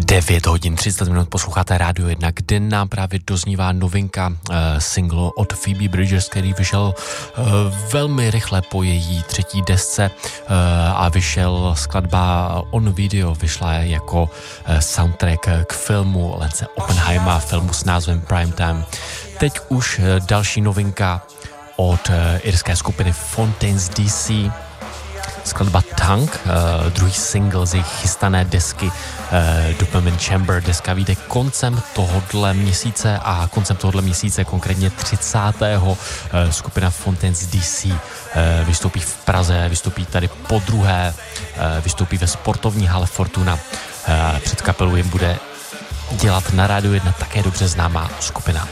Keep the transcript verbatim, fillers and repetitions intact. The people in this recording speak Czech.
devět hodin třicet minut posloucháte Rádio jedna, kde nám právě doznívá novinka uh, singlu od Phoebe Bridgers, který vyšel uh, velmi rychle po její třetí desce uh, a vyšel skladba On Video, vyšla jako uh, soundtrack k filmu Lance Oppenheima, filmu s názvem Primetime. Teď už uh, další novinka od uh, irské skupiny Fontaines D C, skladba Tank, uh, druhý single z jejich chystané desky uh, Dopamine Chamber. Deska vyjde koncem tohodle měsíce a koncem tohodle měsíce, konkrétně třicátého Uh, skupina Fontaines D C uh, vystoupí v Praze, vystoupí tady po druhé, uh, vystoupí ve sportovní hale Fortuna. Uh, před kapelou jim bude dělat na Rádiu jedna také dobře známá skupina